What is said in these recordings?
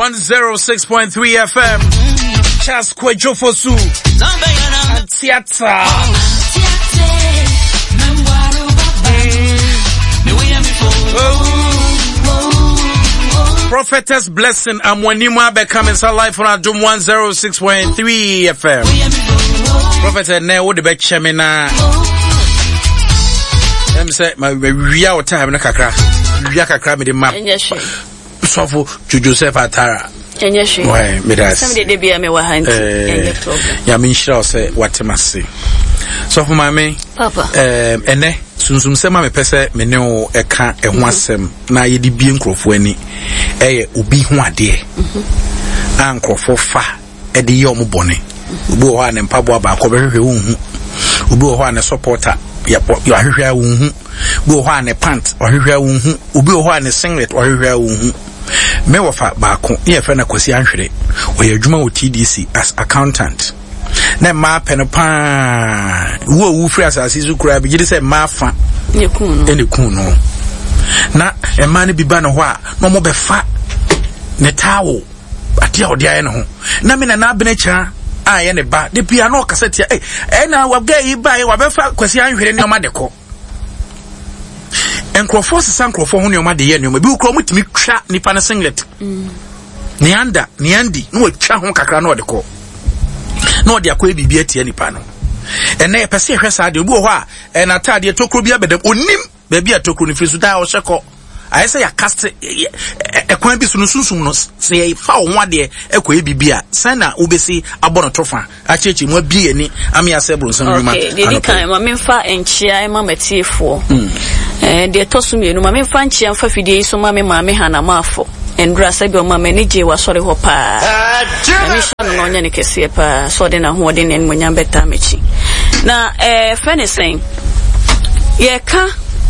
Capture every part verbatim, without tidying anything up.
one oh six point three F M. Chas Kwejo Fosu. Theater. Prophetess Blessing Amwanima becoming live on Adum one oh six point three F M. Prophet ne wo de be cheme na. Em say my real time na kakra. Wia kakra me de map. Sofo Joseph Atara. Enye hwe. Why me das. Some de bia me wa hanti. Enye problem. Ya me nshira say watemase. Sofo mame. Papa. Um ene sunsum sema me pese me ne o eka eho asem na ye di bie nkrofo ani. Eye obi ho ade. Mhm. An nkrofo fa e de ye omobone. Obi ho ane mpabo ba akobehwe wo hu. Obi ho ane supporter ya ya hwehwe wo hu. Obi ho ane pant hwehwe wo hu. Obi ho ane singlet hwehwe wo hu. Me wafa baako ye fe na kwasi anhwere oye adwuma wo T D C as accountant na ma penopa wo wo free asase su kura bi gide se ma fa ne kun no ene kun no na e ma ne biba no ho a no mo be fa ne tawo ade a ode aye ne ho na me na na abene kira a ye ne ba de bia no kasete eh e na wa ga yi ba ye wa be fa kwasi anhwere ne o ma de ko enkrofo sesa enkrofo ho ne o ma de ye ne o ma bi ukro mutimi twa nipa na singlet mm nianda niandi no atwa ho kakra na o de ko na o de akwa bibia tie nipa no ene pese hwe sa de obi ho a en atade tokro bia bedam onim ba bia tokro ni frisu da o hyeko ayese ya cast ekwan bi sunu sunsum no se ye fa wo ade ekwa bibia sana ubesi abono tofa achechi mu bia ni ame asebro nsam ruma okay de kan ma memfa enchia ma matiefo eh de tosumi no ma memfa enchia mfa fidie so ma me ma me hana mafo endra sabi o ma manage wa sori ho pa mi sha no nya ne kese pa so de na ho de ne munya beta mechi na eh fenisen ye ka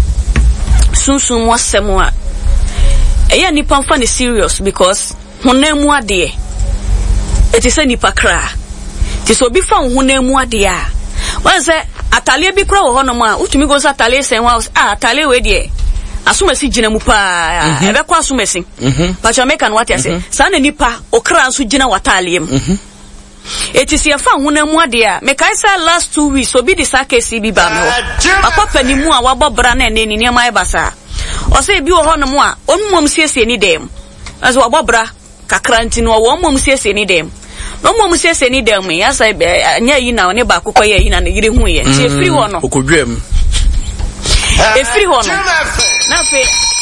sunsun wasem a eya nipa mfa ne serious because honam ade it is a nipa kra ti so bi fa honam ade a wan se atale bi kra wo ho no ma utumi go sa atale sen wa ah atale we de asumasi gina mu pa ebe kwa asumasi pa cha make an what you say sa na nipa okra anso gina watale m it is your fan honam ade a me kai say last two weeks obi di sa kesi bi ba me ho papa panimu a wabobra na ne ni ma ebasa o say bi wo ho no mo a onmom siesie ni dem aso wabobra kakra nti no wo onmom siesie ni dem no mom siesie ni dem ya say anya yi na ne ba kokọ ya yi na ne yire hu ye ti efiri wo no okodwam efiri wo no na fe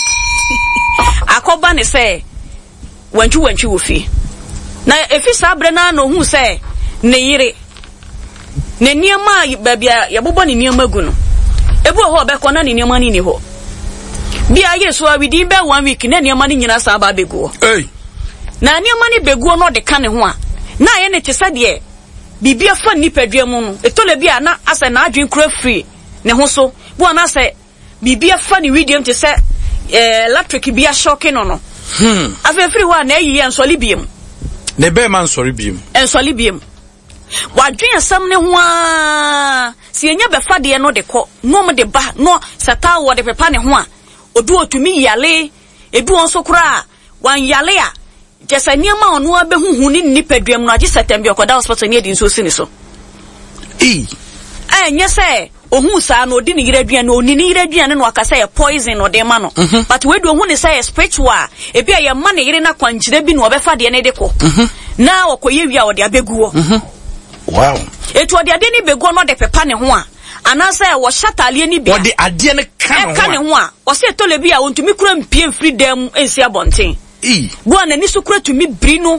akoba ne say wanchu wanchu wo fi na efi sabre na no hu say ne yire ne niama ba bia ya bobo ne niama gu no ebu ho be ko na ne niama ni ni ho bia yeso a within be one week na niama ni nyina sa ba begu eh na niama ni begu no de ka ne ho a na ye ne tesa de bibia fa nipadua mu no etole bia na asa na adwen kura free ne ho so bu na asa bibia fa ni medium te se eh electric bia shocking no no hmm afa free wa na yi ensoli biem ne be man sorry biem ensoli biem wadwen asam ne ho a si enya be fa de no de ko no mo de ba no sata wo de pepa ne ho a odu otumi yale ebi won so kura wan yale a jesa niama onu abehuhu ni nipadua mu age setem bi okoda hospital ni edi nso sini so eh eh nye se ohun sa no odi ni yiradua no oni ni yiradua no akasa ye poison no de ma no but we do ohun ni say spiritual ebi aye ma ne yire na kwankyire bi no obefa de ne de ko na okoye wi a ode abeguo wow etu ode ade ni beguo no de pepa ne ho a anasa wo shatale ni bia ode ade ne ka no ka ne ho a wo se tole bia ontumi kura mpie freedom ensi abonten eh bo na ni so kura tumi bri no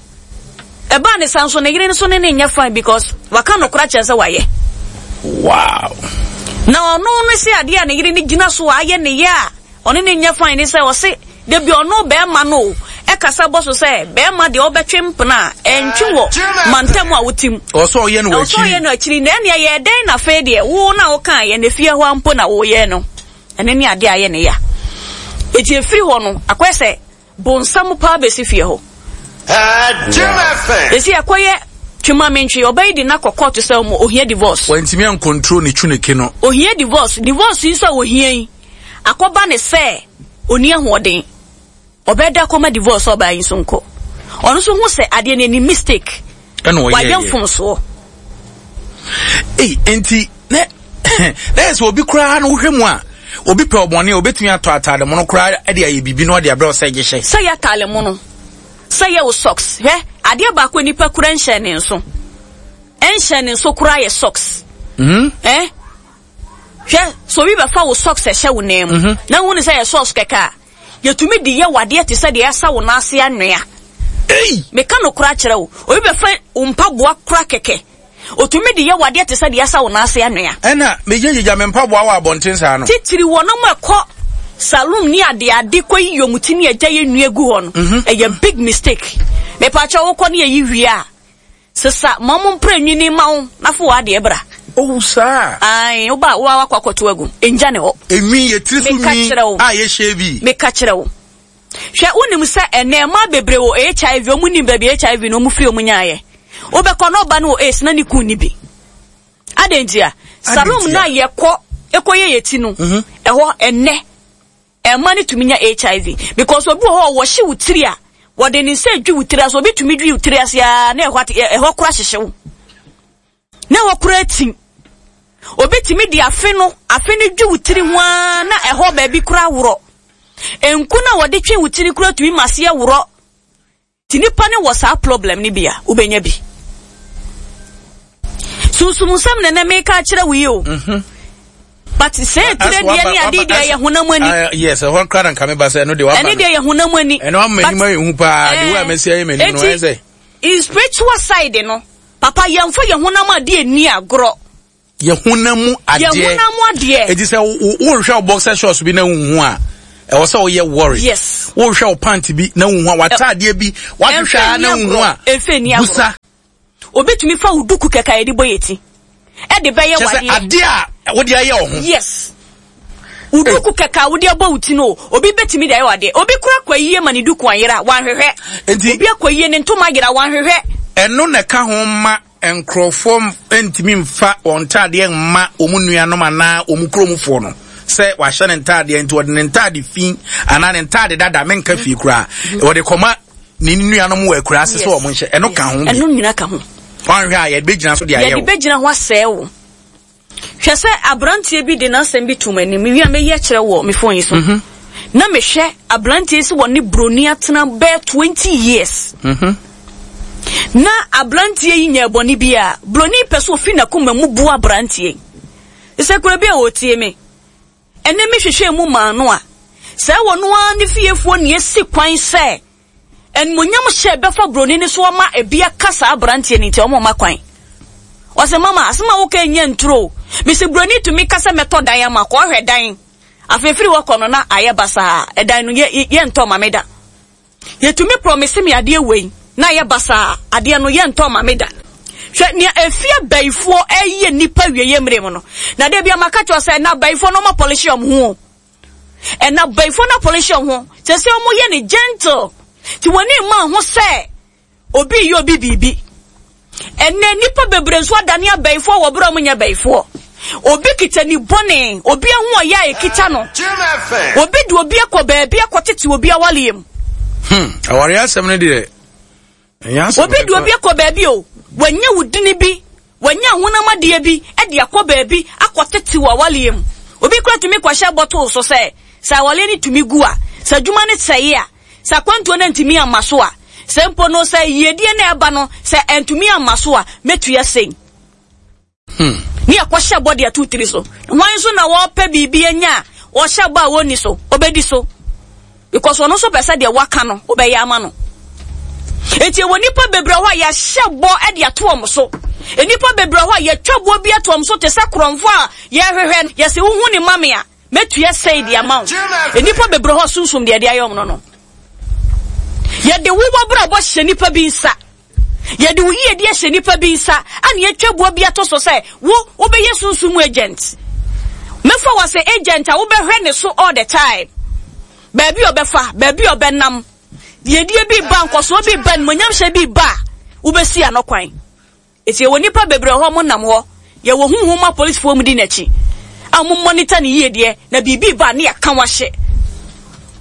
eba ne sanso ne yire so ne ne nya fine because waka no kura chense waye wow na ono no se ade a ne yire ni gina so aye ne ya ono ne nya fine ni se wo se de bi ono be ma no e kasa boso se be ma de obetwempna entwo mantam a wotim o so ye no akiri o so ye no akiri na ne ye den na fe de wo na wo kan ye ne fie ho ampo na wo ye no ene ne ade aye ne ya eti efiri ho no akwese bonsam pa be si fie ho ah jemafe esi akoye twuma mentwe obey di na kokọ to se mo ohia divorce wantimi an control ne twuneke no ohia divorce divorce yi so ohia yi akoba ne se oni ahoden obeda koma divorce oba yin so nko ono so hu se ade ne ni mistake eno wa yam fom so eh enti ne na so obi kura no hwemu a obi pe obone obetumi ato atade mo no kura ade aye bibi no ade abra o se gihye say ya tale mo no say ya socks he ade ba ko nipa kura nhye ne nso enhye ne nso kura ye socks mhm eh hwe so bi ba fa wo socks ehye wo nem na hu ne say ya socks keka yetumi di ye wade te say de asa wo na ase anwea eh me ka no kura kire wo obi ba fa umpaboa kura keke otumi di ye wade te say de asa wo na ase anwea ena me jejeja me mpaboa wa abonten sa no titiri wo no mekọ salum ni ade ade koyi yomuti ni eja ye nuegu ho no eye big mistake me pa cha wo kọ ni ye wi a sesa mom mpranwi ni ma wo na fo ade ebra oh sa ai wo ba wo akwakoto agu enja ne ho emi ye tirifu mi a ye shebi me ka kire wo hwe unim se ene ma bebre wo H I V omunim ba bi H I V no mu fi omunyaye wo be kọ no ba no es na ni ku ni bi adentia salum na ye kọ ekoye yeti no eho enne emani tuminya H I V because obi ho wo hye wutiri a wo de ni se dwi wutiri aso obi tumi dwi wutiri asia na eho eho kura hyehye wo na eho kura tin obi tumi di afe no afe ne dwi wutiri hwa na eho ba bi kura woro enku na wo de twi wutiri kura tumi mase woro tinipa ne wo sa problem ni bia ubenya bi susumusam na na make a kire wi o mhm but say today dia ni ade dia ye honamani yes e hon kran kan me ba say no de wa ba ene dia ye honamani ene wa mani ma hu pa de wa mesi ayi mani no say in spiritual side no papa yamfo ye honama de ni agro ye honamu ade ye honamu ade e di say wo hwe boxer shorts bi na hu a e wo say wo ye worry yes wo hwe pant bi na hu a watade bi wa hwe na hu a efe ni agro obetumi fa uduku keka ye di boyeti e de be ye wade ade a wo de aye ho yes uduku keka wo de abawuti no obi betimi de aye wade obi kura kwayiye mani duku anyera wanhwehwe obi akwayiye ne ntoma agera wanhwehwe eno ne ka ho ma enkrofom entimi mfa ontade mma omunua no mana omukromfo no se wa hye ne ntade enti wode ne ntade fin ana ne ntade dada menka fi kura wode koma ne nua no mu akura ase so o monhye eno ka ho eno nyina ka ho wanhwe a ye begina so de aye ye de begina ho asewo hwese abrantie bi de na sem bi tumani mi wi ameyi akere wo me phone yi so na me hwe abrantie si wo ne broni atena be twenty years mhm na abrantie yi nya boni bia broni peso fi na kuma mu bu abrantie ise kura bia wo tie me ene me hwehwe mu ma no a se wo no an ne fiefo ne esi kwan se en munyam hye be fa broni ne so ma ebia kasa abrantie ni te o ma kwan wase mama asema wo ka nya ntro bisi broni to me kasa meto dan ya ma ko hwe dan afefiri wo kono na ayebasa edan no ye ye nto ma meda ye to me promise me ade wei na ayebasa ade no ye nto ma meda hwe ne afia baifo eye nipa wieye mrem no na de bia maka cho se na baifo no ma polish om ho e na baifo na polish om ho se se omo ye ne gentle ti woni ma ho se obi ye obi bibi enne nipa bebrezo adane abaifo wo bro munya baifo obi kitani bone obi ahu aya ekita no obi du obi akoba bia akotete obi awaliem hmm awari asem ne dire yasem obi du obi akoba bi o wanya wudini bi wanya honamade bi e de akoba bi akotete awaliem obi kura tumi kwahye bottle so se sa wale ni tumi gu a sa dwuma ne tsaye a sa kwanto na ntimi amaso a sempo no say yedie na eba no say entumi amaso a metua sen hmm ni akwahye body two three so wan so na wo pa bibi anya wo hye ba woni so obedi so because wono so pese de waka no obeya ama no enti woni pa bebre ho ya hye bo e de atom so enipa bebre ho ya twabo bi atom so te se kromfo a ye hwehwe ye se hu ni mame a metua sei de amount enipa bebre ho sunsum de de ayom no no ye de wo bra bo hye nipa bi nsa ye de wo ye de hye nipa bi nsa an ye twabo bi ato so say wo wo be yesunsum agent mefa wa say agent a wo be hwe ne so all the time baby obefa baby obenam ye die bi ba nkoso bi ban monyam hye bi ba wo be si anokwan eti wo nipa bebre ho mo nam ho ye wo huhu ma police fo mu di nachi am monitor ne ye de na bibi ba ne ya kan wa hye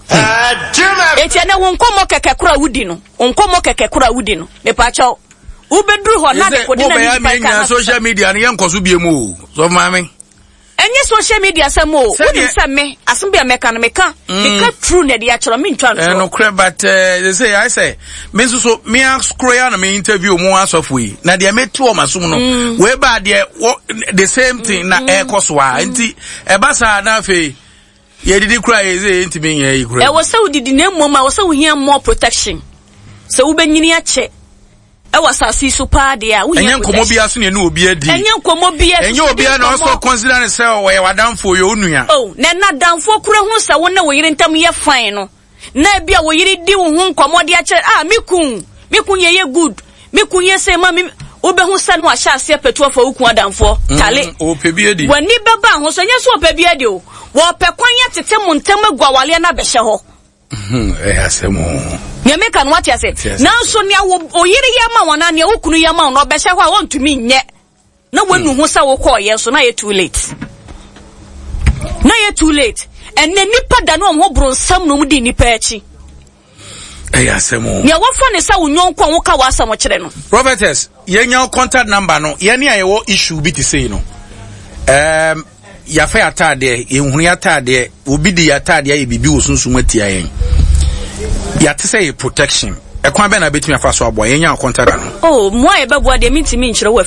Eti na won komo keke kura wudi no. On komo keke kura wudi no. Me pa cho. Ubedru ho na de kodi na ni pa social media na yenkoso biemu. So mame. Enye social media samo woni se me asem bia meka no meka meka true na dia choro me ntwa no. Eh no kre but they say I say me so so me ask Korea na me interview mo asofu yi. Na dia me to o masum no. We ba dia the same thing na e koso a. Enti e ba sa na fe ye didi kura ye ze enti me ye kura. E wo se wo didi na mmom wo se wo hia more protection. Se wo benyini ache e wasasi so pa de a wo hia. Enye nkomo bia so ne na obi adi. Enye nkomo bia. Enye obi na also consider ne se wo ye wadamfo ye onua. Oh, na na damfo kura hu se wo na wo yire ntam ye fine no. Na bia wo yire di wo hu nkomo de ache ah mikun. Mikun ye ye good. Mikun ye se ma mi obehu se no ahya ase petu afa ukun adamfo. Tale. O pe bi adi. Wani beba ho so nye so o pe bi adi o. Wo pe kwan ye tete mu ntam agwawale na behye ho. Mhm, eh asemo. Nyameka no wati ase. Na so ne oyire ye ma wona ne okunu ye ma no behye ho a wontumi nye. Na wanu ho sa wo call ye so na ye too late. Na ye too late. And ne nipa da no ho bronsam no mu di nipa achi. Eh asemo. Ne wo fa ne sa wo nyonko wo ka wa asamo kire no. Roberts, ye nya contact number no. Ye ne aye wo issue bi ti say no. Um ya fa atade ye hunu atade obi di atade ye bibi wo sunsun atia yen. Ya te say protection. E kwan be na betumi afa so abo ye nya contact no. Oh, mo e bebo de mitimi nkyere wo